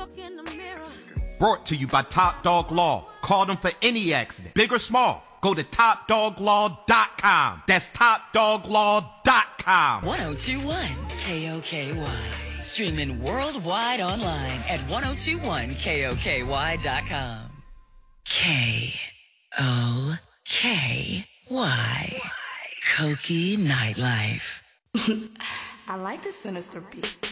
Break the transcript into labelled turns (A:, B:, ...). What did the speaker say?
A: Brought to you by Top Dog Law. Call them for any accident, big or small. Go to TopDogLaw.com. That's TopDogLaw.com.
B: 1021 KOKY. Streaming worldwide online at 1021KOKY.com. KOKY. Koki Nightlife.
C: I like the sinister beat.